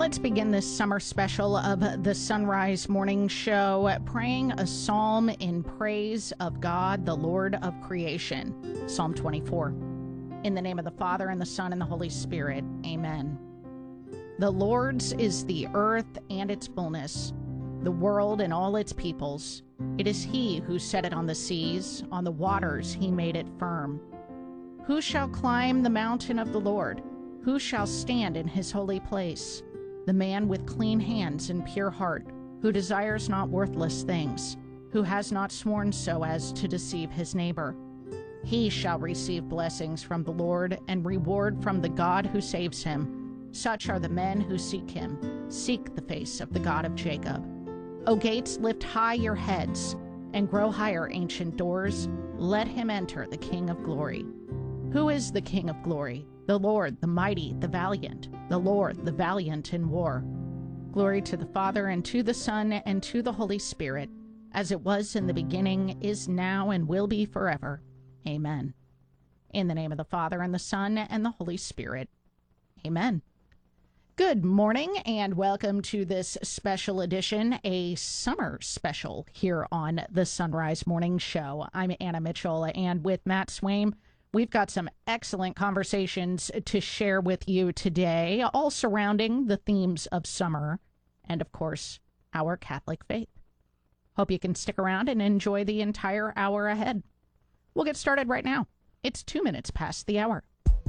Let's begin this summer special of the Sunrise Morning Show praying a psalm in praise of God, the Lord of creation. Psalm 24. In the name of the Father, and the Son, and the Holy Spirit. Amen. The Lord's is the earth and its fullness, the world and all its peoples. It is He who set it on the seas, on the waters He made it firm. Who shall climb the mountain of the Lord? Who shall stand in His holy place? The man with clean hands and pure heart, who desires not worthless things, who has not sworn so as to deceive his neighbor. He shall receive blessings from the Lord and reward from the God who saves him. Such are the men who seek Him. Seek the face of the God of Jacob. O gates, lift high your heads, and grow higher, ancient doors. Let him enter, the King of glory. Who is the King of glory? The Lord, the mighty, the valiant, the Lord, the valiant in war. Glory to the Father, and to the Son, and to the Holy Spirit, as it was in the beginning, is now, and will be forever. Amen. In the name of the Father, and the Son, and the Holy Spirit. Amen. Good morning, and welcome to this special edition, a summer special here on the Sunrise Morning Show. I'm Anna Mitchell, and with Matt Swaim, we've got some excellent conversations to share with you today, all surrounding the themes of summer and, of course, our Catholic faith. Hope you can stick around and enjoy the entire hour ahead. We'll get started right now. It's 2 minutes past the hour.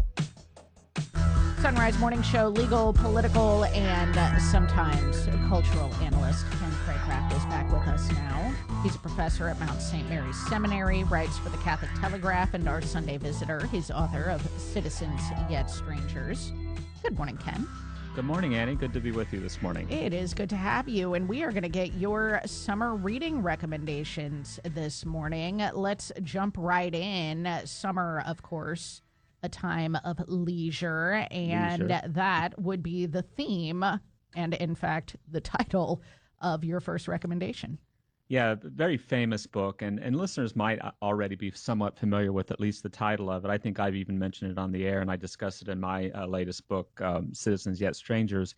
Sunrise Morning Show legal, political, and sometimes cultural analyst Ken Craycraft is back with us now. He's a professor at Mount St. Mary's Seminary, writes for the Catholic Telegraph and our Sunday Visitor. He's author of Citizens Yet Strangers. Good morning, Ken. Good morning, Annie. Good to be with you this morning. It is good to have you, and we are going to get your summer reading recommendations this morning. Let's jump right in. Summer, of course, a time of leisure, and that would be the theme and, in fact, the title of your first recommendation. Yeah, very famous book, and listeners might already be somewhat familiar with at least the title of it. I think I've even mentioned it on the air, and I discussed it in my latest book, Citizens Yet Strangers.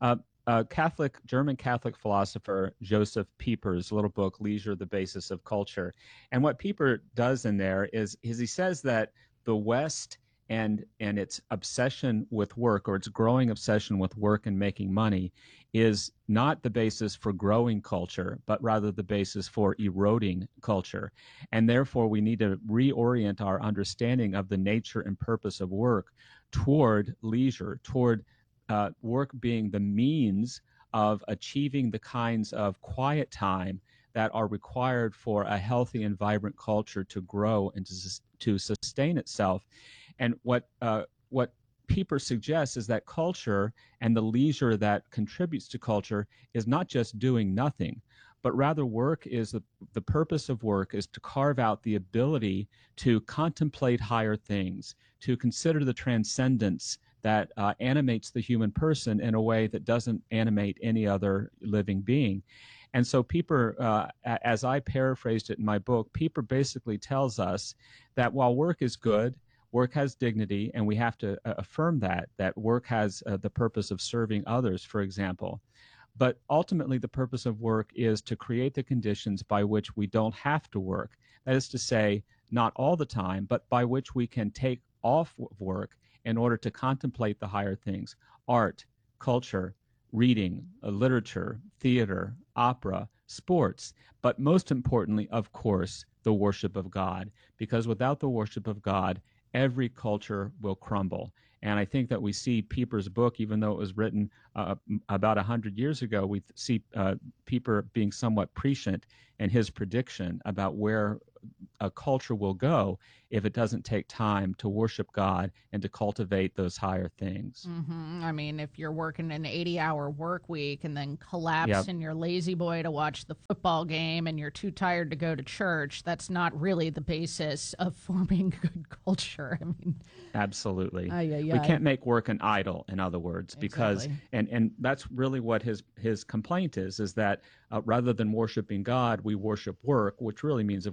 German Catholic philosopher Joseph Pieper's little book, Leisure, the Basis of Culture. And what Pieper does in there is he says that the West and its obsession with work, or its growing obsession with work and making money, is not the basis for growing culture, but rather the basis for eroding culture. And therefore, we need to reorient our understanding of the nature and purpose of work toward leisure, toward work being the means of achieving the kinds of quiet time that are required for a healthy and vibrant culture to grow and to sustain itself. And what Pieper suggests is that culture and the leisure that contributes to culture is not just doing nothing, but rather work is the purpose of work is to carve out the ability to contemplate higher things, to consider the transcendence that animates the human person in a way that doesn't animate any other living being. And so Pieper, as I paraphrased it in my book, Pieper basically tells us that while work is good, work has dignity, and we have to affirm that work has the purpose of serving others, for example. But ultimately, the purpose of work is to create the conditions by which we don't have to work. That is to say, not all the time, but by which we can take off work in order to contemplate the higher things: art, culture, reading, literature, theater, opera, sports, but most importantly, of course, the worship of God. Because without the worship of God, every culture will crumble. And I think that we see Pieper's book, even though it was written about 100 years ago, we see Pieper being somewhat prescient in his prediction about where a culture will go if it doesn't take time to worship God and to cultivate those higher things. Mm-hmm. I mean, if you're working an 80-hour work week and then collapse in your lazy boy to watch the football game and you're too tired to go to church, that's not really the basis of forming good culture. I mean, absolutely. We can't make work an idol, in other words, because and that's really what his complaint is that rather than worshiping God, we worship work, which really means, of course, that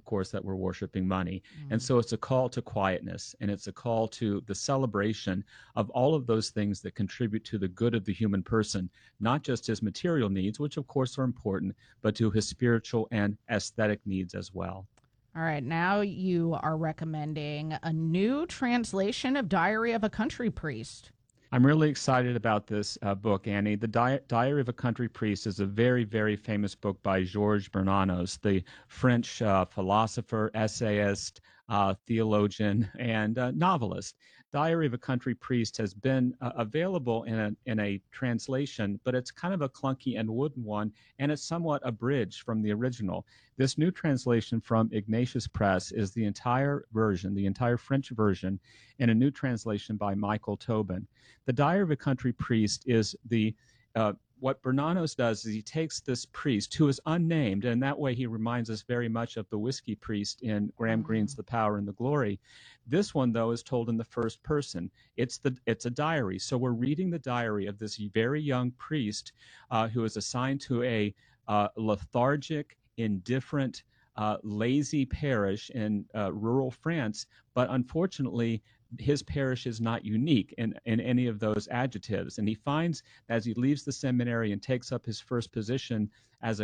that we're worshiping money. And so it's a call to quietness, and it's a call to the celebration of all of those things that contribute to the good of the human person, not just his material needs, which of course are important, but to his spiritual and aesthetic needs as well. All right, now you are recommending a new translation of Diary of a Country Priest. I'm really excited about this book, Annie. The Diary of a Country Priest is a very, very famous book by Georges Bernanos, the French philosopher, essayist, theologian, and novelist. Diary of a Country Priest has been available in a translation, but it's kind of a clunky and wooden one, and it's somewhat abridged from the original. This new translation from Ignatius Press is the entire version, the entire French version, in a new translation by Michael Tobin. The Diary of a Country Priest is what Bernanos does is he takes this priest who is unnamed, and that way he reminds us very much of the whiskey priest in Graham Greene's The Power and the Glory. This one, though, is told in the first person. It's a diary. So we're reading the diary of this very young priest who is assigned to a lethargic, indifferent, lazy parish in rural France, but unfortunately his parish is not unique in any of those adjectives. And he finds, as he leaves the seminary and takes up his first position as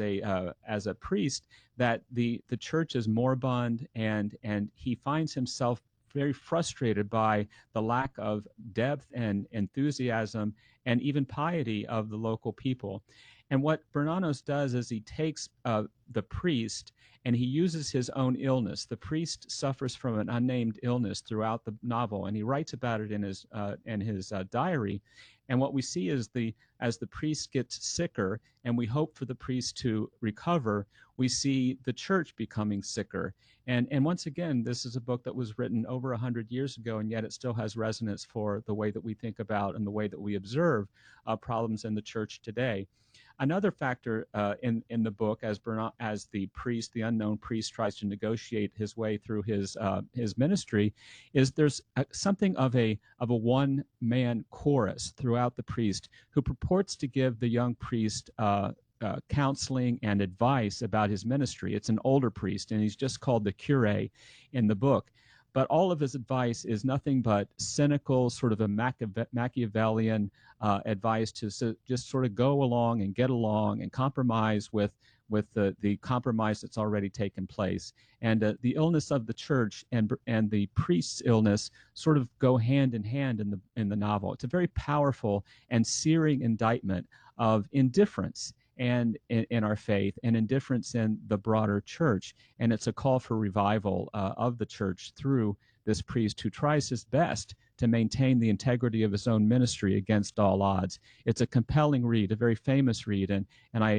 a priest, that the church is moribund, and he finds himself very frustrated by the lack of depth and enthusiasm and even piety of the local people. And what Bernanos does is he takes the priest and he uses his own illness. The priest suffers from an unnamed illness throughout the novel, and he writes about it in his diary. And what we see is as the priest gets sicker, and we hope for the priest to recover, we see the church becoming sicker. And once again, this is a book that was written over 100 years ago, and yet it still has resonance for the way that we think about and the way that we observe problems in the church today. Another factor in the book, as the priest, the unknown priest, tries to negotiate his way through his ministry, is there's something of a one-man chorus throughout the priest who purports to give the young priest counseling and advice about his ministry. It's an older priest, and he's just called the cure in the book. But all of his advice is nothing but cynical, sort of a Machiavellian advice to just sort of go along and get along and compromise with the compromise that's already taken place. And the illness of the church and the priest's illness sort of go hand in hand in the novel. It's a very powerful and searing indictment of indifference and in our faith, and indifference in the broader church. And it's a call for revival of the church through this priest who tries his best to maintain the integrity of his own ministry against all odds. It's a compelling read, a very famous read, and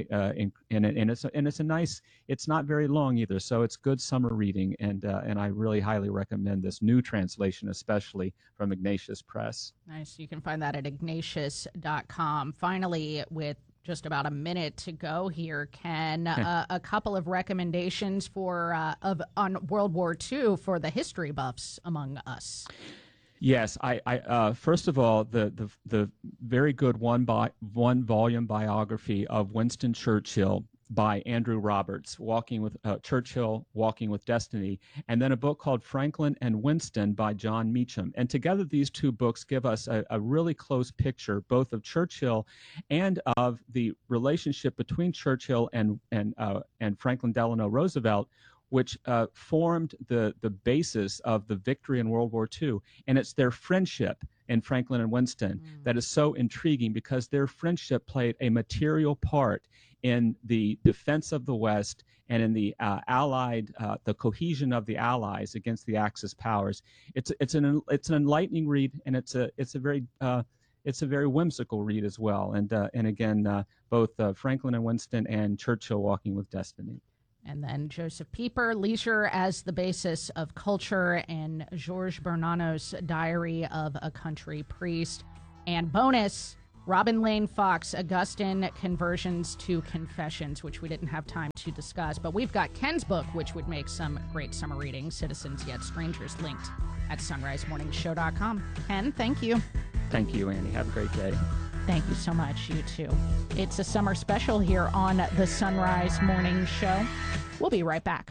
it's a nice. It's not very long either, so it's good summer reading, and I really highly recommend this new translation, especially from Ignatius Press. Nice. You can find that at ignatius.com. Finally, with just about a minute to go here, Ken, a couple of recommendations on World War II for the history buffs among us. Yes, I first of all, the very good one volume biography of Winston Churchill by Andrew Roberts, Churchill, Walking with Destiny, and then a book called Franklin and Winston by John Meacham. And together these two books give us a really close picture both of Churchill and of the relationship between Churchill and Franklin Delano Roosevelt, which formed the basis of the victory in World War II. And it's their friendship in Franklin and Winston that is so intriguing, because their friendship played a material part in the defense of the West and in the the cohesion of the Allies against the Axis powers. It's an enlightening read, and it's a very whimsical read as well. And again, both Franklin and Winston and Churchill, Walking with Destiny. And then Joseph Pieper, Leisure as the Basis of Culture, and Georges Bernanos' Diary of a Country Priest. And bonus, Robin Lane Fox, Augustine Conversions to Confessions, which we didn't have time to discuss. But we've got Ken's book, which would make some great summer reading, Citizens Yet Strangers, linked at sunrisemorningshow.com. Ken, thank you. Thank you, Annie. Have a great day. Thank you so much. You too. It's a summer special here on the Sunrise Morning Show. We'll be right back.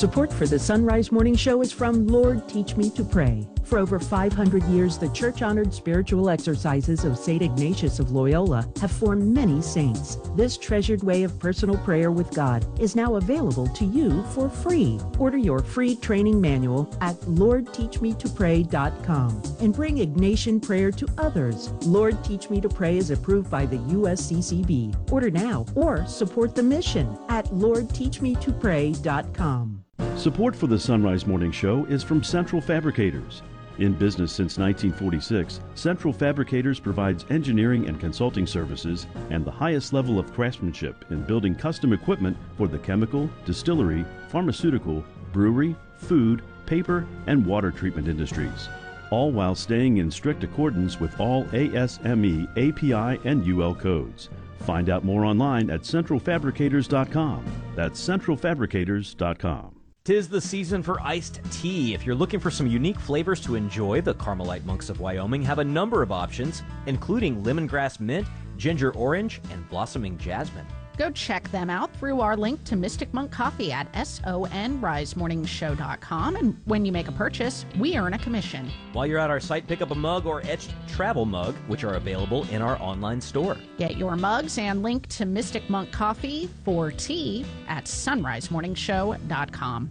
Support for the Sunrise Morning Show is from Lord Teach Me to Pray. For over 500 years, the church-honored spiritual exercises of St. Ignatius of Loyola have formed many saints. This treasured way of personal prayer with God is now available to you for free. Order your free training manual at LordTeachMeToPray.com and bring Ignatian prayer to others. Lord Teach Me to Pray is approved by the USCCB. Order now or support the mission at LordTeachMeToPray.com. Support for the Sunrise Morning Show is from Central Fabricators. In business since 1946, Central Fabricators provides engineering and consulting services and the highest level of craftsmanship in building custom equipment for the chemical, distillery, pharmaceutical, brewery, food, paper, and water treatment industries, all while staying in strict accordance with all ASME, API, and UL codes. Find out more online at centralfabricators.com. That's centralfabricators.com. 'Tis the season for iced tea. If you're looking for some unique flavors to enjoy, the Carmelite Monks of Wyoming have a number of options, including lemongrass mint, ginger orange, and blossoming jasmine. Go check them out through our link to Mystic Monk Coffee at sonrisemorningshow.com. And when you make a purchase, we earn a commission. While you're at our site, pick up a mug or etched travel mug, which are available in our online store. Get your mugs and link to Mystic Monk Coffee for tea at sonrisemorningshow.com.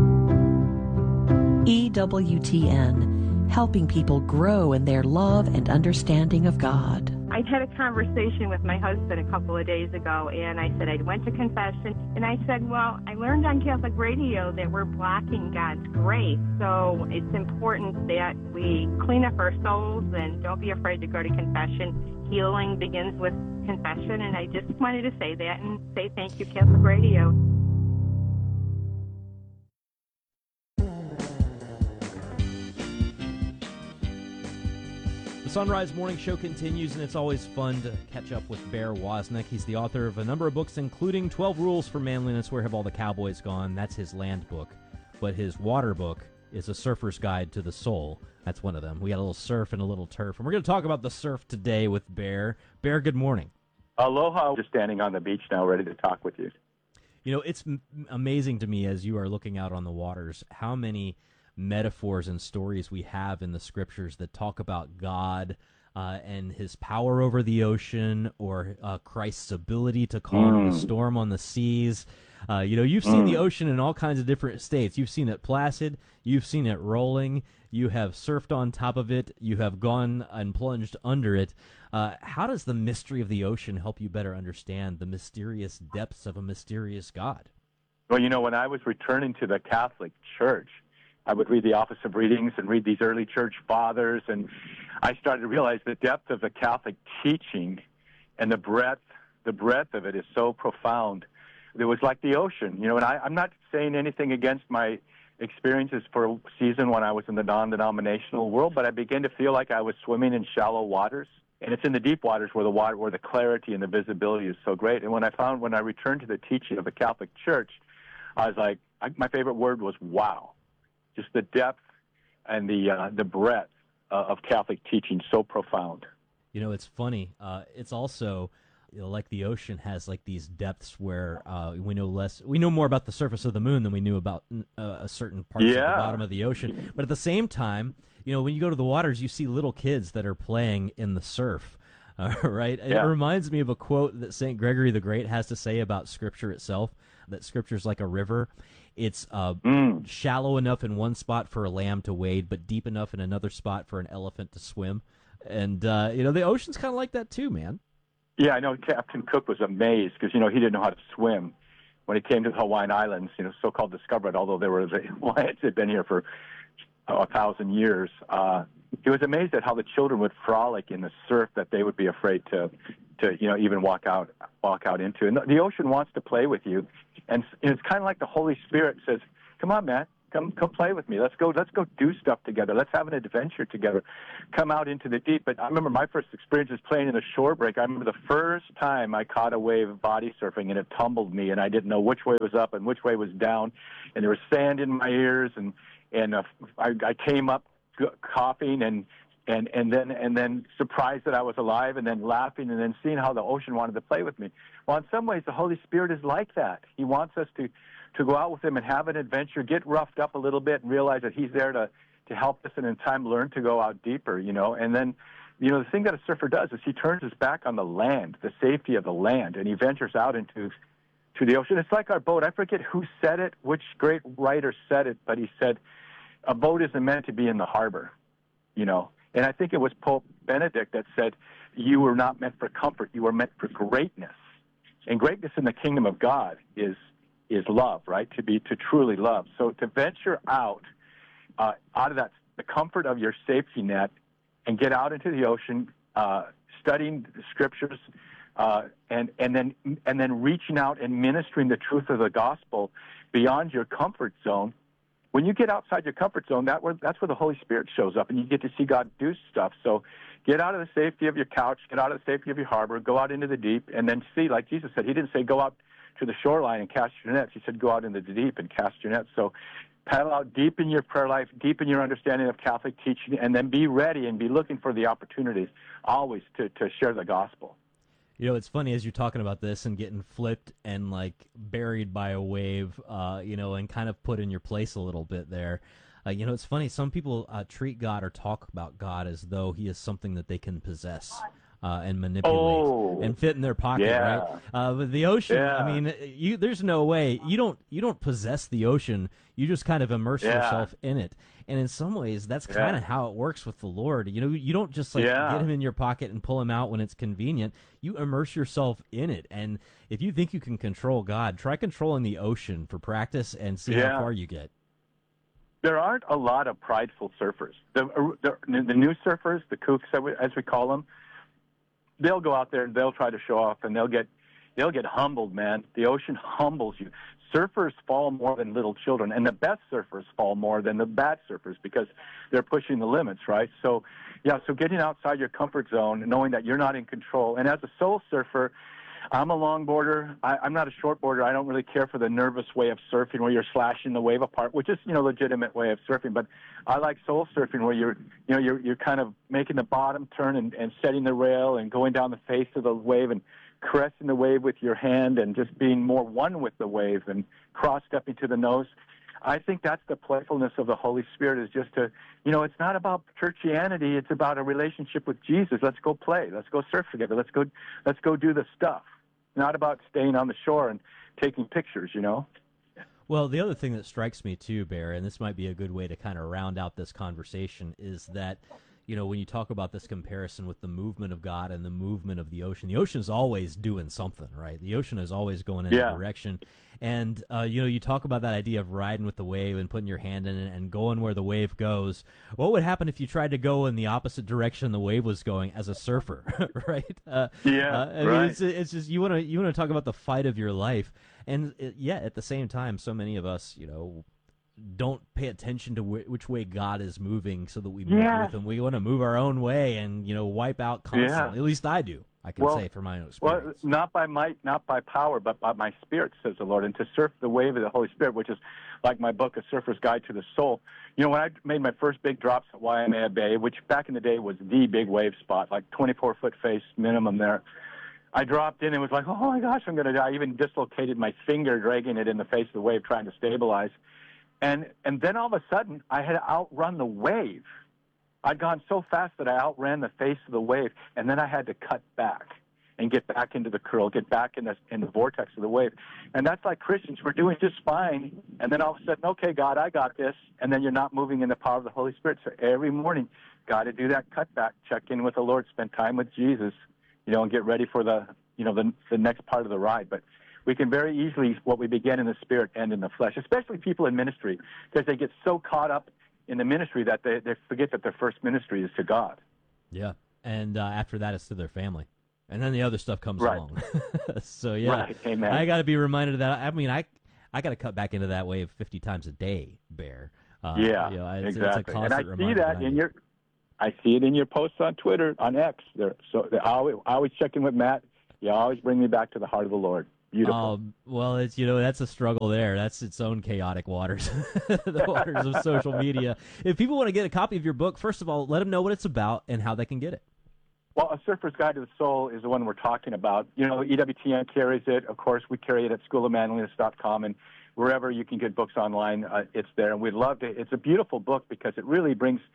EWTN, helping people grow in their love and understanding of God. I had a conversation with my husband a couple of days ago, and I said I went to confession, and I said, well, I learned on Catholic radio that we're blocking God's grace, so it's important that we clean up our souls and don't be afraid to go to confession. Healing begins with confession, and I just wanted to say that and say thank you, Catholic radio. The Sunrise Morning Show continues, and it's always fun to catch up with Bear Wozniak. He's the author of a number of books, including 12 Rules for Manliness, Where Have All the Cowboys Gone? That's his land book. But his water book is A Surfer's Guide to the Soul. That's one of them. We got a little surf and a little turf. And we're going to talk about the surf today with Bear. Bear, good morning. Aloha. Just standing on the beach now, ready to talk with you. You know, it's amazing to me as you are looking out on the waters how many metaphors and stories we have in the scriptures that talk about God and his power over the ocean, or Christ's ability to calm the storm on the seas. You've seen the ocean in all kinds of different states. You've seen it placid. You've seen it rolling. You have surfed on top of it. You have gone and plunged under it. How does the mystery of the ocean help you better understand the mysterious depths of a mysterious God? Well, when I was returning to the Catholic Church, I would read the Office of Readings and read these early church fathers, and I started to realize the depth of the Catholic teaching and the breadth of it is so profound. It was like the ocean, and I'm not saying anything against my experiences for a season when I was in the non-denominational world, but I began to feel like I was swimming in shallow waters, and it's in the deep waters where the clarity and the visibility is so great. And when I returned to the teaching of the Catholic Church, I was like, my favorite word was wow. Just the depth and the breadth of Catholic teaching, so profound. It's funny. It's also like the ocean has like these depths where we know more about the surface of the moon than we knew about certain parts of the bottom of the ocean. But at the same time, when you go to the waters, you see little kids that are playing in the surf. Right? Yeah. It reminds me of a quote that St. Gregory the Great has to say about Scripture itself, that Scripture's like a river. It's shallow enough in one spot for a lamb to wade, but deep enough in another spot for an elephant to swim. And, the ocean's kind of like that too, man. Yeah, I know Captain Cook was amazed because, he didn't know how to swim when he came to the Hawaiian Islands, so-called discovered, although the Hawaiians had been here for 1,000 years. He was amazed at how the children would frolic in the surf that they would be afraid to even walk out into. And the ocean wants to play with you. And it's kind of like the Holy Spirit says, come on, man, come play with me. Let's go do stuff together. Let's have an adventure together. Come out into the deep. But I remember my first experience was playing in a shore break. I remember the first time I caught a wave body surfing, and it tumbled me, and I didn't know which way was up and which way was down. And there was sand in my ears, and I came up coughing and then surprised that I was alive, and then laughing, and then seeing how the ocean wanted to play with me. Well, in some ways, the Holy Spirit is like that. He wants us to to go out with him and have an adventure, get roughed up a little bit, and realize that he's there to help us, and in time learn to go out deeper, you know. And then, you know, the thing that a surfer does is he turns his back on the land, the safety of the land, and he ventures out into the ocean. It's like our boat. I forget who said it, which great writer said it, but he said, a boat isn't meant to be in the harbor, you know. And I think it was Pope Benedict that said, you were not meant for comfort, you were meant for greatness. And greatness in the kingdom of God is love, right? To truly love. So to venture out of that, the comfort of your safety net, and get out into the ocean, studying the scriptures, and then reaching out and ministering the truth of the gospel beyond your comfort zone. When you get outside your comfort zone, that's where the Holy Spirit shows up, and you get to see God do stuff. So get out of the safety of your couch, get out of the safety of your harbor, go out into the deep, and then see, like Jesus said, he didn't say go out to the shoreline and cast your nets. He said go out into the deep and cast your nets. So paddle out deep in your prayer life, deep in your understanding of Catholic teaching, and then be ready and be looking for the opportunities always to share the gospel. You know, it's funny as you're talking about this and getting flipped and like buried by a wave, you know, and kind of put in your place a little bit there. You know, it's funny. Some people treat God or talk about God as though he is something that they can possess and manipulate and fit in their pocket, right? But the ocean, I mean, there's no way you don't possess the ocean. You just kind of immerse yourself in it. And in some ways, that's kind of how it works with the Lord. You know, you don't just like get him in your pocket and pull him out when it's convenient. You immerse yourself in it. And if you think you can control God, try controlling the ocean for practice and see how far you get. There aren't a lot of prideful surfers. The new surfers, the kooks as we call them, they'll go out there and they'll try to show off, and they'll get humbled, man. The ocean humbles you. Surfers fall more than little children, and the best surfers fall more than the bad surfers because they're pushing the limits, right? So getting outside your comfort zone and knowing that you're not in control. And as a soul surfer, I'm a longboarder. I'm not a shortboarder. I don't really care for the nervous way of surfing where you're slashing the wave apart, which is, you know, legitimate way of surfing. But I like soul surfing where you're kind of making the bottom turn and setting the rail and going down the face of the wave and caressing the wave with your hand and just being more one with the wave and cross-stepping to the nose. I think that's the playfulness of the Holy Spirit, is just to, you know, it's not about churchianity. It's about a relationship with Jesus. Let's go play. Let's go surf together. Let's go do the stuff. Not about staying on the shore and taking pictures, you know. Well, the other thing that strikes me too, Bear, and this might be a good way to kind of round out this conversation, is that, you know, when you talk about this comparison with the movement of God and the movement of the ocean's always doing something, right? The ocean is always going in a direction. And, you know, you talk about that idea of riding with the wave and putting your hand in it and going where the wave goes. What would happen if you tried to go in the opposite direction the wave was going as a surfer, right? I mean, it's just, you want to talk about the fight of your life. And, at the same time, so many of us, you know, don't pay attention to which way God is moving so that we move with him. We want to move our own way and, you know, wipe out constantly. At least I do. I can say from my own experience. Well, not by might, not by power, but by my spirit, says the Lord. And to surf the wave of the Holy Spirit, which is like my book, A Surfer's Guide to the Soul. You know, when I made my first big drops at Waimea Bay, which back in the day was the big wave spot, like 24-foot face minimum there, I dropped in and was like, oh, my gosh, I'm going to die. I even dislocated my finger dragging it in the face of the wave trying to stabilize. And then all of a sudden, I had outrun the wave. I'd gone so fast that I outran the face of the wave, and then I had to cut back and get back into the curl, get back in the vortex of the wave. And that's like Christians. We're doing just fine, and then all of a sudden, okay, God, I got this, and then you're not moving in the power of the Holy Spirit. So every morning, got to do that cut back, check in with the Lord, spend time with Jesus, you know, and get ready for the next part of the ride. But we can very easily, what we begin in the spirit, end in the flesh, especially people in ministry, because they get so caught up in the ministry that they forget that their first ministry is to God. Yeah, and after that, it's to their family. And then the other stuff comes along. So, Amen. I got to be reminded of that. I mean, I got to cut back into that wave 50 times a day, Bear. Exactly. It's a constant and I see that I see it in your posts on Twitter, on X. I always check in with Matt. You always bring me back to the heart of the Lord. Beautiful. Well, it's, you know, that's a struggle there. That's its own chaotic waters, the waters of social media. If people want to get a copy of your book, first of all, let them know what it's about and how they can get it. Well, A Surfer's Guide to the Soul is the one we're talking about. You know, EWTN carries it. Of course, we carry it at schoolofmanliness.com, and wherever you can get books online, it's there. And we'd love to. It's a beautiful book because it really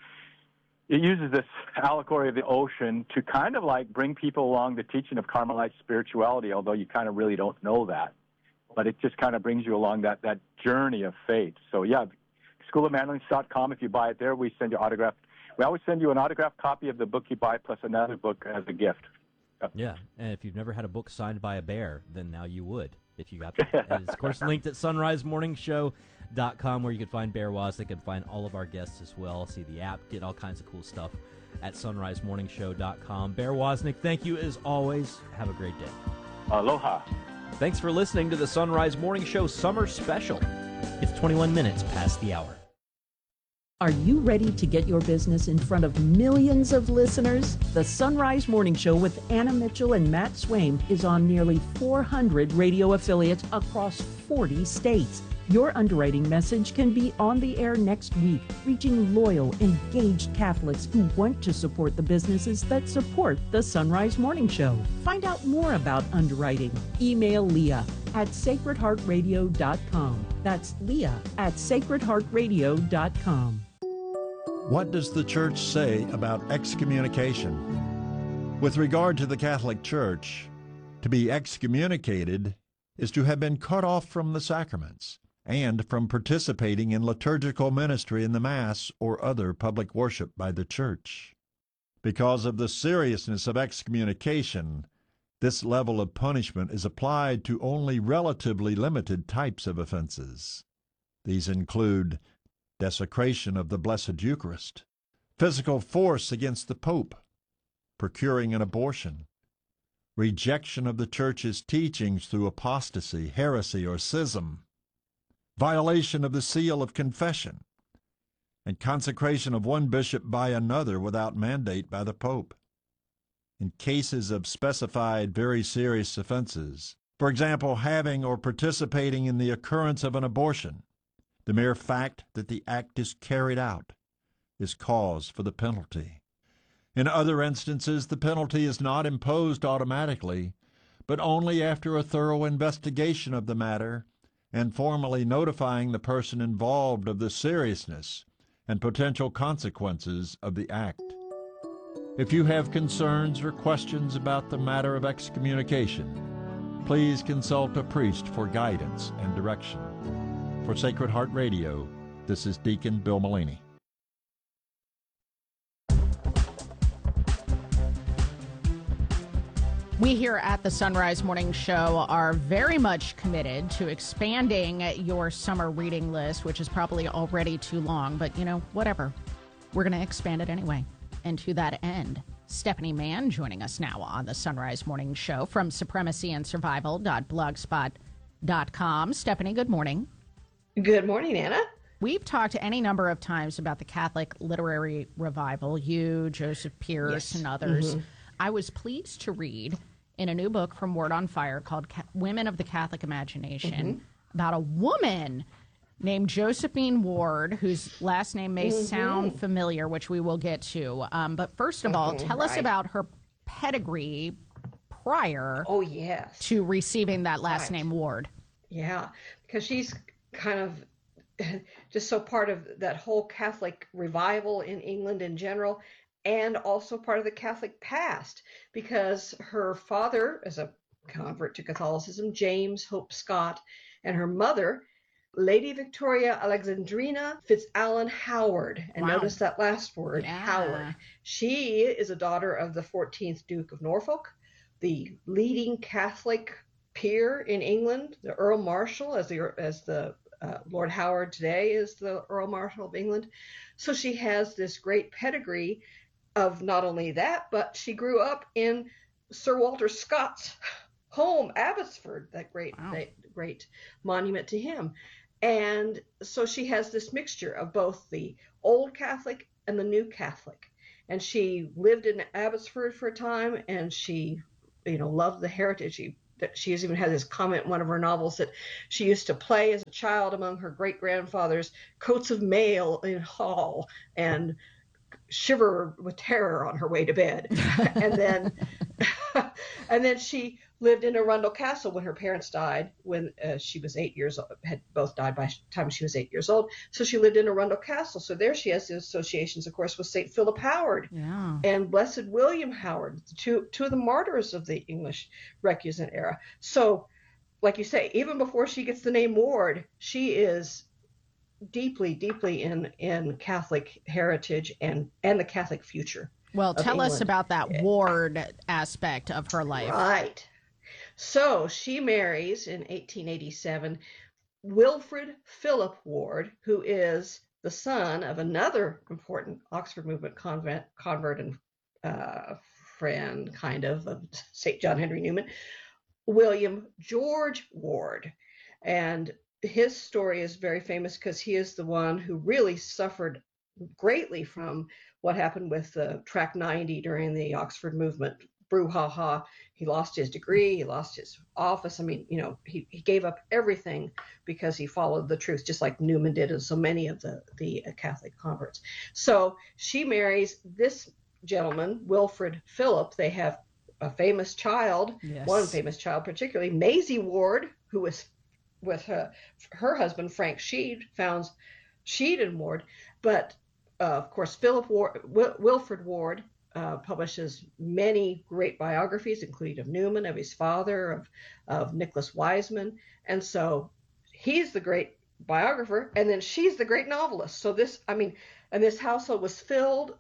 it uses this allegory of the ocean to kind of like bring people along the teaching of Carmelite spirituality, although you kind of really don't know that. But it just kind of brings you along that journey of faith. So, yeah, schoolofmanliness.com. If you buy it there, we send you autographed. We always send you an autographed copy of the book you buy plus another book as a gift. Yeah, and if you've never had a book signed by a bear, then now you would if you got that. And it's, of course, linked at sunrisemorningshow.com, where you can find Bear Wozniak and find all of our guests as well, see the app, get all kinds of cool stuff at sunrisemorningshow.com. Bear Wozniak, thank you as always. Have a great day. Aloha. Thanks for listening to the Sunrise Morning Show Summer Special. It's 21 minutes past the hour. Are you ready to get your business in front of millions of listeners? The Sunrise Morning Show with Anna Mitchell and Matt Swaim is on nearly 400 radio affiliates across 40 states. Your underwriting message can be on the air next week, reaching loyal, engaged Catholics who want to support the businesses that support the Sunrise Morning Show. Find out more about underwriting. Email Leah at sacredheartradio.com. That's Leah at sacredheartradio.com. What does the Church say about excommunication? With regard to the Catholic Church, to be excommunicated is to have been cut off from the sacraments and from participating in liturgical ministry in the Mass or other public worship by the Church. Because of the seriousness of excommunication, this level of punishment is applied to only relatively limited types of offenses. These include desecration of the Blessed Eucharist, physical force against the Pope, procuring an abortion, rejection of the Church's teachings through apostasy, heresy, or schism, violation of the seal of confession, and consecration of one bishop by another without mandate by the Pope. In cases of specified very serious offenses, for example, having or participating in the occurrence of an abortion, the mere fact that the act is carried out is cause for the penalty. In other instances, the penalty is not imposed automatically, but only after a thorough investigation of the matter and formally notifying the person involved of the seriousness and potential consequences of the act. If you have concerns or questions about the matter of excommunication, please consult a priest for guidance and direction. For Sacred Heart Radio, this is Deacon Bill Mullaney. We here at the Sunrise Morning Show are very much committed to expanding your summer reading list, which is probably already too long, but whatever. We're going to expand it anyway. And to that end, Stephanie Mann joining us now on the Sunrise Morning Show from supremacyandsurvival.blogspot.com. Stephanie, good morning. Good morning, Anna. We've talked any number of times about the Catholic literary revival, you, Joseph Pierce, and others. Mm-hmm. I was pleased to read in a new book from Word on Fire called Women of the Catholic Imagination about a woman named Josephine Ward, whose last name may sound familiar, which we will get to. But first of all, tell us about her pedigree prior to receiving that last name Ward. Yeah, because she's kind of just so part of that whole Catholic revival in England in general, and also part of the Catholic past, because her father is a convert to Catholicism, James Hope Scott, and her mother, Lady Victoria Alexandrina Fitzalan Howard. And notice that last word, Howard. She is a daughter of the 14th Duke of Norfolk, the leading Catholic peer in England, the Earl Marshal, as the Lord Howard today is the Earl Marshal of England. So she has this great pedigree of not only that, but she grew up in Sir Walter Scott's home, Abbotsford, that great monument to him. And so she has this mixture of both the old Catholic and the new Catholic. And she lived in Abbotsford for a time, and she, loved the heritage. She has even had this comment in one of her novels that she used to play as a child among her great-grandfather's coats of mail in hall and shiver with terror on her way to bed. And then she lived in Arundel Castle when her parents died, when she was 8 years old, had both died by the time she was 8 years old. So she lived in Arundel Castle. So there she has the associations, of course, with St. Philip Howard and Blessed William Howard, two of the martyrs of the English Recusant era. So, like you say, even before she gets the name Ward, she is deeply, deeply in Catholic heritage and the Catholic future. Well, tell England. us about that Ward aspect of her life. Right. So she marries in 1887 Wilfrid Philip Ward, who is the son of another important Oxford movement convert and friend, kind of St. John Henry Newman, William George Ward. And his story is very famous because he is the one who really suffered greatly from what happened with Track 90 during the Oxford movement brouhaha. He lost his degree, he lost his office. I mean, he gave up everything because he followed the truth, just like Newman did and so many of the Catholic converts. So she marries this gentleman, Wilfrid Philip. They have a famous child, one famous child particularly, Maisie Ward, who was with her husband, Frank Sheed, founds Sheed and Ward. But of course, Wilfrid Ward publishes many great biographies, including of Newman, of his father, of Nicholas Wiseman. And so he's the great biographer, and then she's the great novelist. So this household was filled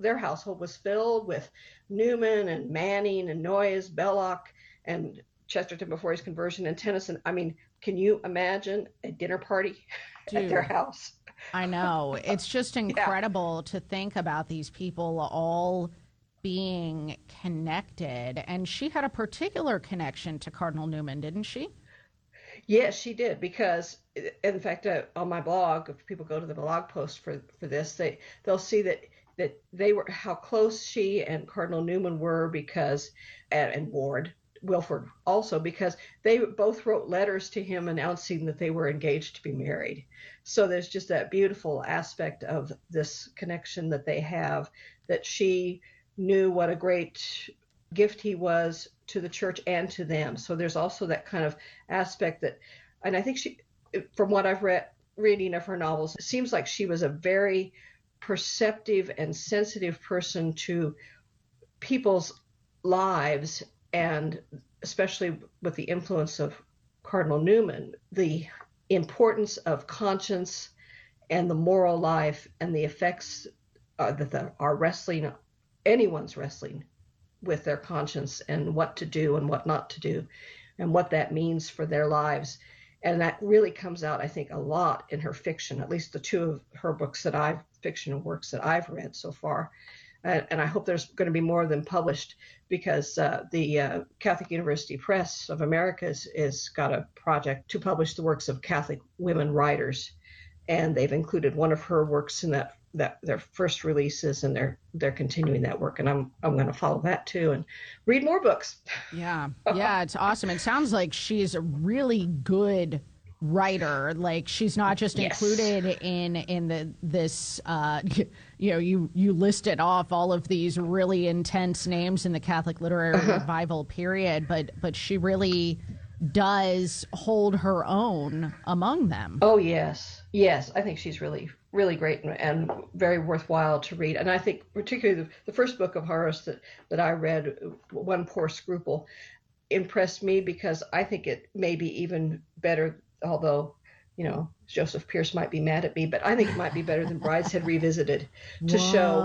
with Newman and Manning and Noyes, Belloc, and Chesterton before his conversion, and Tennyson. I mean, can you imagine a dinner party at their house? I know. It's just incredible to think about these people all being connected. And she had a particular connection to Cardinal Newman, didn't she? Yes, she did, because in fact, on my blog, if people go to the blog post for this, they'll see that they were, how close she and Cardinal Newman were, because, and Wilfrid also, because they both wrote letters to him announcing that they were engaged to be married. So there's just that beautiful aspect of this connection that they have, that she knew what a great gift he was to the church and to them. So there's also that kind of aspect that, and I think she, from what I've reading of her novels, it seems like she was a very perceptive and sensitive person to people's lives, and especially with the influence of Cardinal Newman, the importance of conscience and the moral life and the effects that are wrestling, anyone's wrestling with their conscience, and what to do and what not to do, and what that means for their lives. And that really comes out, I think, a lot in her fiction, at least the two of her books fictional works that I've read so far. And I hope there's going to be more of them published, because the Catholic University Press of America is got a project to publish the works of Catholic women writers, and they've included one of her works in that their first releases, and they're continuing that work, and I'm going to follow that too and read more books. Yeah, it's awesome. It sounds like she's a really good writer. Like, she's not just included in this you listed off all of these really intense names in the Catholic literary revival period, but she really does hold her own among them. Oh yes, I think she's really, really great and very worthwhile to read. And I think particularly the first book of hers that I read, One Poor Scruple, impressed me, because I think it may be even better, although Joseph Pierce might be mad at me, but I think it might be better than Brideshead Revisited, to show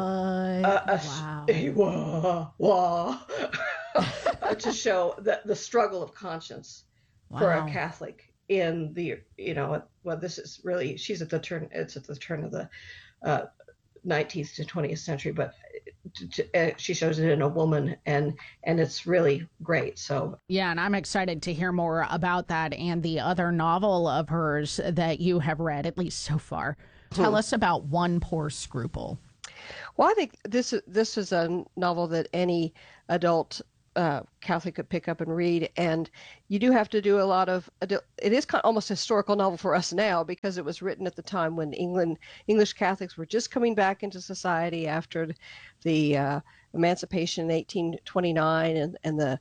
to show the struggle of conscience for a Catholic in the this is really, she's at the turn of the 19th to 20th century, but she shows it in a woman, and it's really great. So yeah, and I'm excited to hear more about that and the other novel of hers that you have read, at least so far. Tell us about One Poor Scruple. Well, I think this is a novel that any adult Catholic could pick up and read, and you do have to do a lot of, it is kind of almost a historical novel for us now, because it was written at the time when English Catholics were just coming back into society after the emancipation in 1829 and the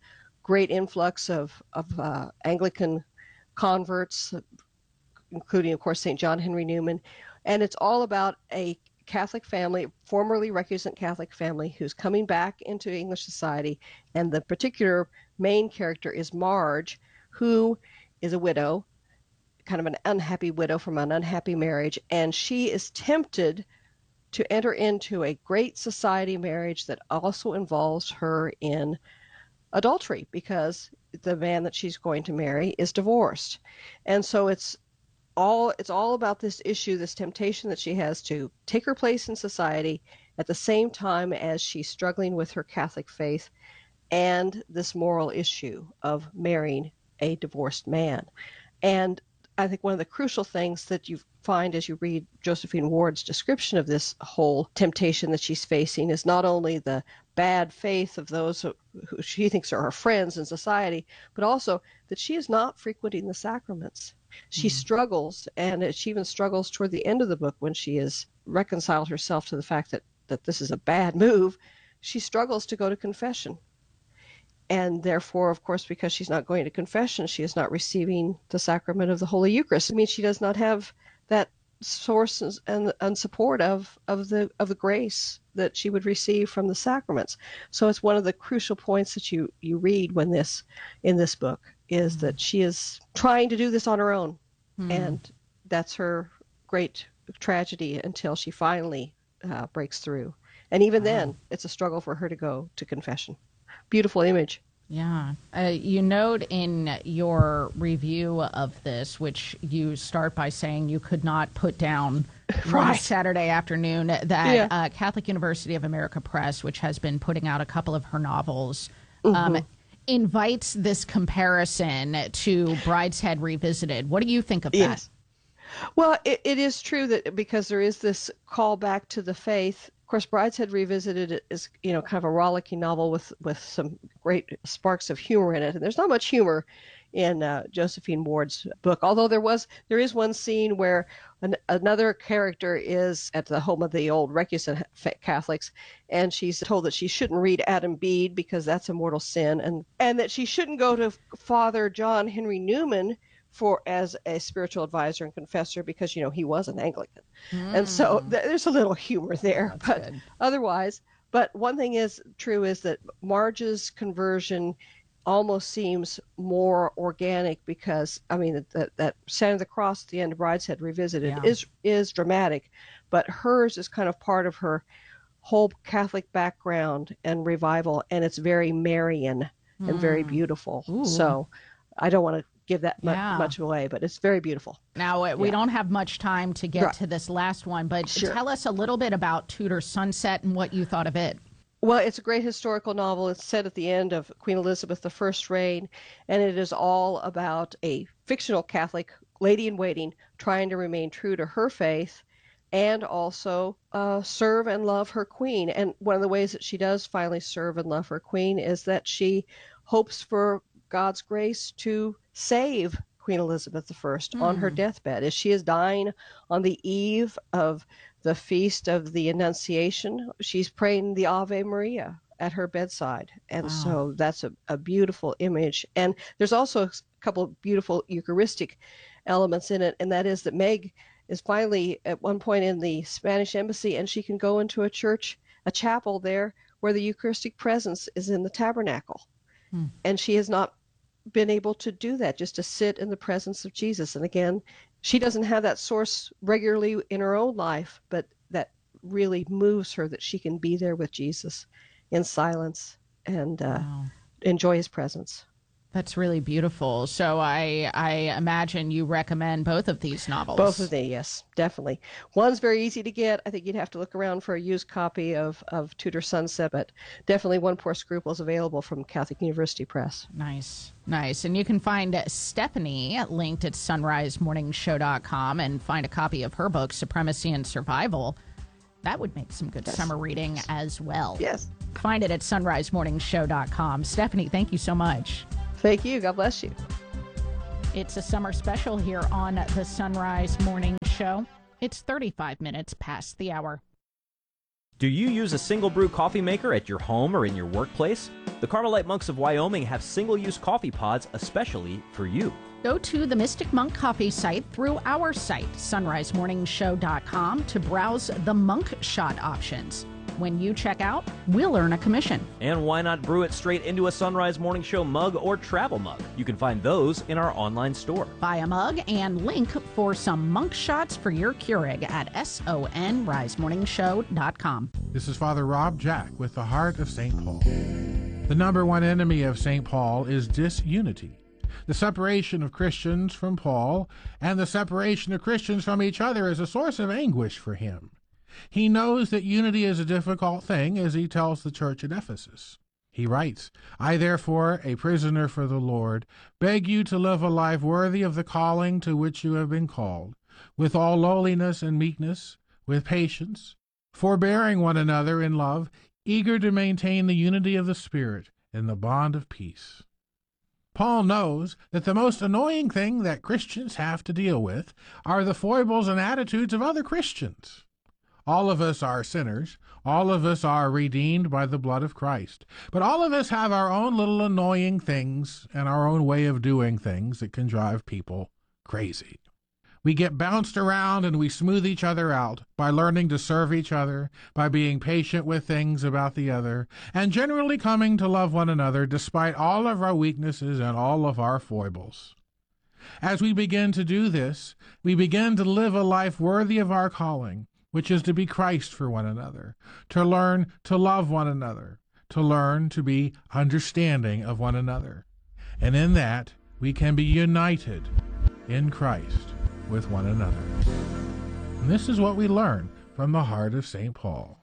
great influx of Anglican converts, including, of course, St. John Henry Newman. And it's all about a Catholic family, formerly recusant Catholic family, who's coming back into English society. And the particular main character is Marge, who is a widow, kind of an unhappy widow from an unhappy marriage. And she is tempted to enter into a great society marriage that also involves her in adultery, because the man that she's going to marry is divorced. And so it's all about this issue, this temptation that she has to take her place in society at the same time as she's struggling with her Catholic faith and this moral issue of marrying a divorced man. And I think one of the crucial things that you find as you read Josephine Ward's description of this whole temptation that she's facing is not only the bad faith of those who she thinks are her friends in society, but also that she is not frequenting the sacraments. She struggles, and she even struggles toward the end of the book when she has reconciled herself to the fact that this is a bad move. She struggles to go to confession. And therefore, of course, because she's not going to confession, she is not receiving the sacrament of the Holy Eucharist. I mean, she does not have that source and support of the grace that she would receive from the sacraments. So it's one of the crucial points that you read in this book is that she is trying to do this on her own. And that's her great tragedy until she finally breaks through. And even then, it's a struggle for her to go to confession. Beautiful image. Yeah. You note in your review of this, which you start by saying you could not put down one Saturday afternoon, that Catholic University of America Press, which has been putting out a couple of her novels, invites this comparison to Brideshead Revisited. What do you think of that? Well, it is true that because there is this call back to the faith. Of course, Brideshead Revisited is, kind of a rollicking novel with some great sparks of humor in it. And there's not much humor in Josephine Ward's book, although there is one scene where another character is at the home of the old recusant Catholics, and she's told that she shouldn't read Adam Bede because that's a mortal sin, and that she shouldn't go to Father John Henry Newman as a spiritual advisor and confessor because, he was an Anglican. And so there's a little humor there. That's good. Otherwise, but one thing is true is that Marge's conversion almost seems more organic because, that Sign of the Cross at the end of Brideshead Revisited is dramatic, but hers is kind of part of her whole Catholic background and revival, and it's very Marian and very beautiful. Ooh. So I don't want to give that much away, but it's very beautiful. Now, we don't have much time to get to this last one, but tell us a little bit about Tudor Sunset and what you thought of it. Well, it's a great historical novel. It's set at the end of Queen Elizabeth I's reign, and it is all about a fictional Catholic lady-in-waiting trying to remain true to her faith and also serve and love her queen. And one of the ways that she does finally serve and love her queen is that she hopes for God's grace to save Queen Elizabeth I on her deathbed. As she is dying on the eve of the feast of the Annunciation, she's praying the Ave Maria at her bedside. And so that's a beautiful image. And there's also a couple of beautiful Eucharistic elements in it, and that is that Meg is finally at one point in the Spanish embassy, and she can go into a church, a chapel there, where the Eucharistic presence is in the tabernacle. And she has not been able to do that, just to sit in the presence of Jesus. And again, she doesn't have that source regularly in her own life, but that really moves her that she can be there with Jesus in silence and enjoy his presence. That's really beautiful. So I imagine you recommend both of these novels. Both of them, yes, definitely. One's very easy to get. I think you'd have to look around for a used copy of Tudor Sunset, but definitely One Poor Scruple is available from Catholic University Press. Nice. And you can find Stephanie linked at sunrisemorningshow.com and find a copy of her book, Supremacy and Survival. That would make some good summer reading as well. Yes. Find it at sunrisemorningshow.com. Stephanie, thank you so much. Thank you. God bless you. It's a summer special here on the Sunrise Morning Show. It's 35 minutes past the hour. Do you use a single brew coffee maker at your home or in your workplace? The Carmelite Monks of Wyoming have single-use coffee pods especially for you. Go to the Mystic Monk Coffee site through our site, sunrisemorningshow.com, to browse the Monk Shot options. When you check out, we'll earn a commission. And why not brew it straight into a Sunrise Morning Show mug or travel mug? You can find those in our online store. Buy a mug and link for some Monk Shots for your Keurig at sonrisemorningshow.com. This is Father Rob Jack with the Heart of St. Paul. The number one enemy of St. Paul is disunity. The separation of Christians from Paul and the separation of Christians from each other is a source of anguish for him. He knows that unity is a difficult thing, as he tells the church at Ephesus. He writes, I therefore, a prisoner for the Lord, beg you to live a life worthy of the calling to which you have been called, with all lowliness and meekness, with patience, forbearing one another in love, eager to maintain the unity of the Spirit in the bond of peace. Paul knows that the most annoying thing that Christians have to deal with are the foibles and attitudes of other Christians. All of us are sinners. All of us are redeemed by the blood of Christ. But all of us have our own little annoying things and our own way of doing things that can drive people crazy. We get bounced around and we smooth each other out by learning to serve each other, by being patient with things about the other, and generally coming to love one another despite all of our weaknesses and all of our foibles. As we begin to do this, we begin to live a life worthy of our calling, which is to be Christ for one another, to learn to love one another, to learn to be understanding of one another. And in that, we can be united in Christ with one another. And this is what we learn from the heart of St. Paul.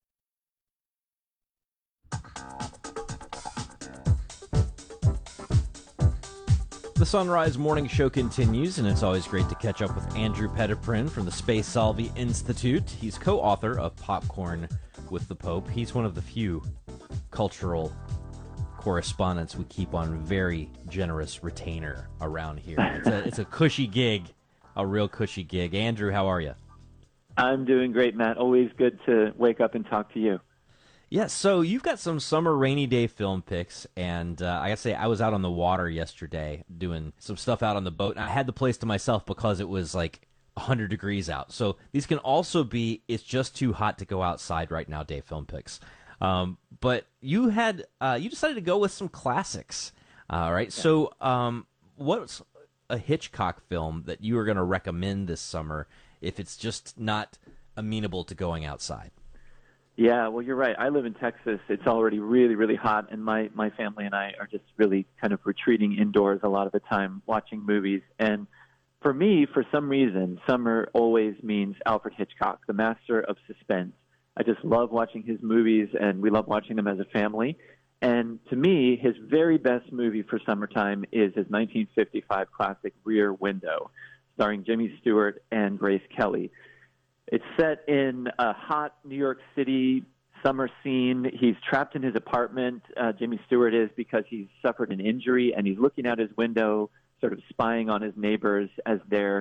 The Sunrise Morning Show continues, and it's always great to catch up with Andrew Petiprin from the Spe Salvi Institute. He's co-author of Popcorn with the Pope. He's one of the few cultural correspondents we keep on very generous retainer around here. It's a cushy gig, a real cushy gig. Andrew, how are you? I'm doing great, Matt. Always good to wake up and talk to you. Yeah, so you've got some summer rainy day film picks, and I gotta say, I was out on the water yesterday doing some stuff out on the boat, and I had the place to myself because it was like 100 degrees out. So these can also be, it's just too hot to go outside right now day film picks. But you decided to go with some classics, right? Yeah. So what's a Hitchcock film that you are going to recommend this summer if it's just not amenable to going outside? Yeah, well, you're right. I live in Texas. It's already really, really hot, and my family and I are just really kind of retreating indoors a lot of the time, watching movies. And for me, for some reason, summer always means Alfred Hitchcock, the master of suspense. I just love watching his movies, and we love watching them as a family. And to me, his very best movie for summertime is his 1955 classic Rear Window, starring Jimmy Stewart and Grace Kelly. It's set in a hot New York City summer scene. He's trapped in his apartment, Jimmy Stewart is, because he's suffered an injury, and he's looking out his window, sort of spying on his neighbors as they're,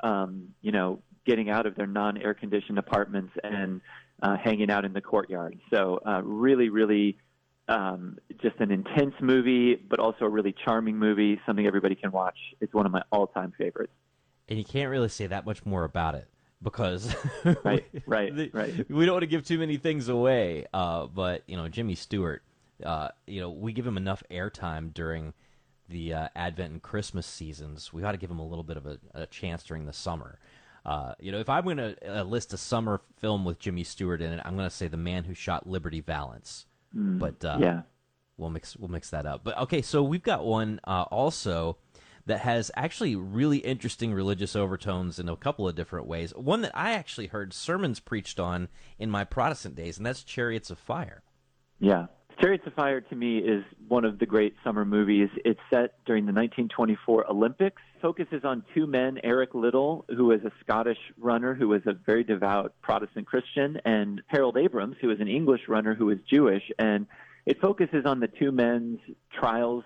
getting out of their non-air-conditioned apartments and hanging out in the courtyard. So really, really just an intense movie, but also a really charming movie, something everybody can watch. It's one of my all-time favorites. And you can't really say that much more about it, because right. We don't want to give too many things away. But Jimmy Stewart, we give him enough airtime during the Advent and Christmas seasons. We ought to give him a little bit of a chance during the summer. If I'm going to list a summer film with Jimmy Stewart in it, I'm going to say The Man Who Shot Liberty Valance. But we'll mix that up. But okay, so we've got one also that has actually really interesting religious overtones in a couple of different ways. One that I actually heard sermons preached on in my Protestant days, and that's Chariots of Fire. Yeah. Chariots of Fire, to me, is one of the great summer movies. It's set during the 1924 Olympics. Focuses on two men, Eric Liddell, who is a Scottish runner who was a very devout Protestant Christian, and Harold Abrams, who is an English runner who is Jewish. And it focuses on the two men's trials,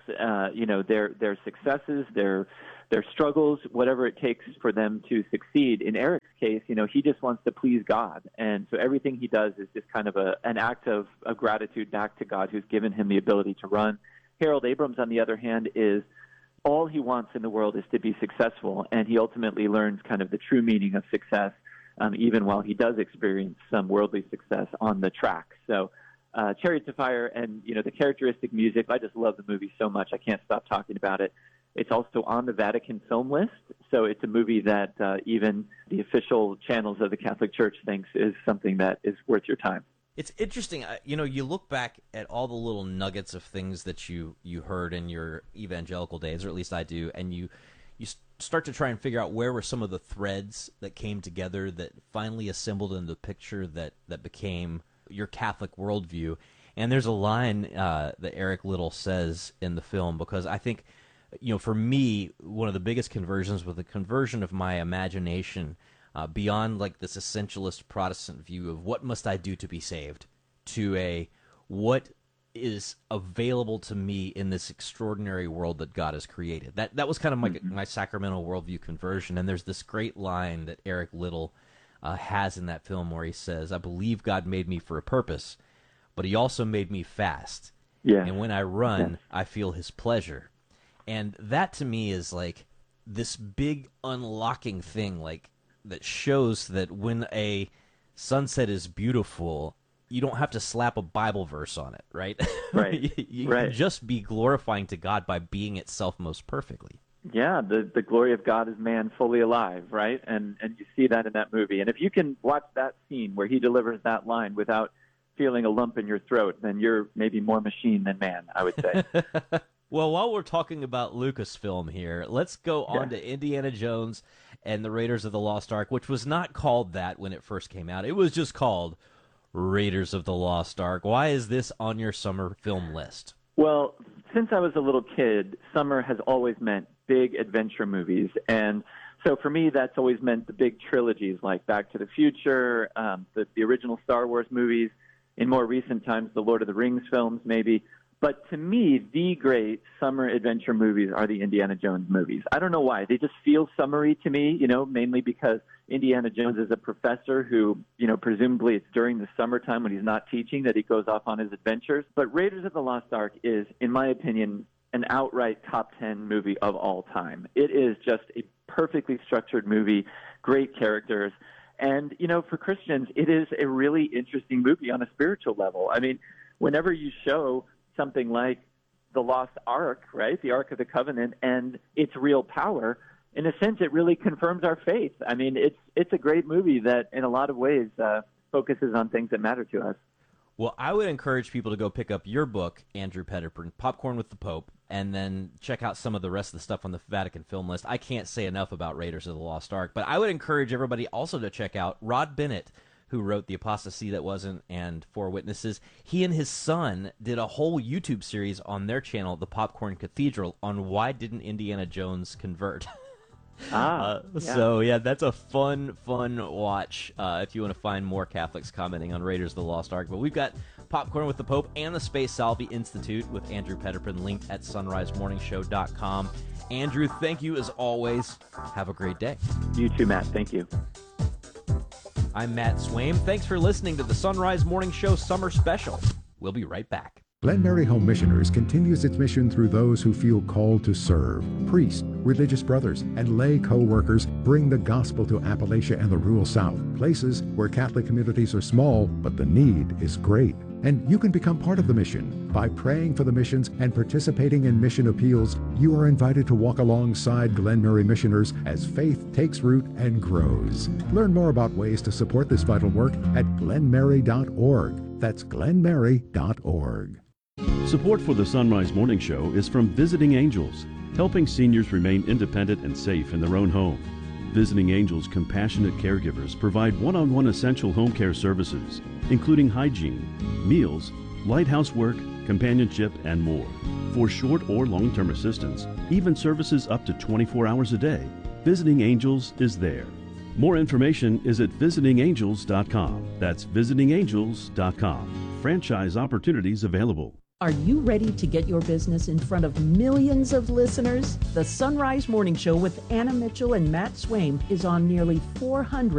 their successes, their struggles, whatever it takes for them to succeed. In Eric's case, he just wants to please God. And so everything he does is just kind of an act of gratitude back to God who's given him the ability to run. Harold Abrams, on the other hand, is all he wants in the world is to be successful, and he ultimately learns kind of the true meaning of success, even while he does experience some worldly success on the track. So Chariots of Fire and, the characteristic music, I just love the movie so much. I can't stop talking about it. It's also on the Vatican film list, so it's a movie that even the official channels of the Catholic Church thinks is something that is worth your time. It's interesting, you look back at all the little nuggets of things that you heard in your evangelical days, or at least I do, and you start to try and figure out where were some of the threads that came together that finally assembled into the picture that became your Catholic worldview. And there's a line that Eric Liddell says in the film, because I think, for me, one of the biggest conversions was the conversion of my imagination beyond like this essentialist Protestant view of what must I do to be saved, to a what is available to me in this extraordinary world that God has created. That was kind of my sacramental worldview conversion. And there's this great line that Eric Liddell has in that film where he says, I believe God made me for a purpose, but he also made me fast. Yeah. And when I run, I feel his pleasure. And that to me is like this big unlocking thing, like that shows that when a sunset is beautiful, you don't have to slap a Bible verse on it, right? Right. you can just be glorifying to God by being itself most perfectly. Yeah, the glory of God is man fully alive, right? And you see that in that movie. And if you can watch that scene where he delivers that line without feeling a lump in your throat, then you're maybe more machine than man, I would say. Well, while we're talking about Lucasfilm here, let's go on to Indiana Jones and the Raiders of the Lost Ark, which was not called that when it first came out. It was just called Raiders of the Lost Ark. Why is this on your summer film list? Well, since I was a little kid, summer has always meant big adventure movies. And so for me, that's always meant the big trilogies like Back to the Future, the original Star Wars movies, in more recent times, the Lord of the Rings films maybe. But to me, the great summer adventure movies are the Indiana Jones movies. I don't know why. They just feel summery to me, mainly because Indiana Jones is a professor who, presumably it's during the summertime when he's not teaching that he goes off on his adventures. But Raiders of the Lost Ark is, in my opinion, an outright top 10 movie of all time. It is just a perfectly structured movie, great characters. And, for Christians, it is a really interesting movie on a spiritual level. I mean, whenever you show something like the Lost Ark, right, the Ark of the Covenant, and its real power, in a sense, it really confirms our faith. I mean, it's a great movie that, in a lot of ways, focuses on things that matter to us. Well, I would encourage people to go pick up your book, Andrew Petterburn, Popcorn with the Pope, and then check out some of the rest of the stuff on the Vatican film list. I can't say enough about Raiders of the Lost Ark, but I would encourage everybody also to check out Rod Bennett, who wrote The Apostasy That Wasn't and Four Witnesses. He and his son did a whole YouTube series on their channel, The Popcorn Cathedral, on why didn't Indiana Jones convert. So, yeah, that's a fun watch if you want to find more Catholics commenting on Raiders of the Lost Ark. But we've got Popcorn with the Pope and the Space Salvi Institute with Andrew Petterburn linked at sunrisemorningshow.com. Andrew, thank you as always. Have a great day. You too, Matt. Thank you. I'm Matt Swaim. Thanks for listening to the Sunrise Morning Show Summer Special. We'll be right back. Glen Mary Home Missioners continues its mission through those who feel called to serve. Priests, religious brothers, and lay co-workers bring the gospel to Appalachia and the rural South, places where Catholic communities are small, but the need is great. And you can become part of the mission. By praying for the missions and participating in mission appeals, you are invited to walk alongside Glen Mary missioners as faith takes root and grows. Learn more about ways to support this vital work at glenmary.org. That's glenmary.org. Support for the Sunrise Morning Show is from Visiting Angels, helping seniors remain independent and safe in their own home. Visiting Angels compassionate caregivers provide one-on-one essential home care services, including hygiene, meals, light housework, companionship, and more. For short or long-term assistance, even services up to 24 hours a day, Visiting Angels is there. More information is at visitingangels.com. That's visitingangels.com. Franchise opportunities available. Are you ready to get your business in front of millions of listeners? The Sunrise Morning Show with Anna Mitchell and Matt Swaim is on nearly 400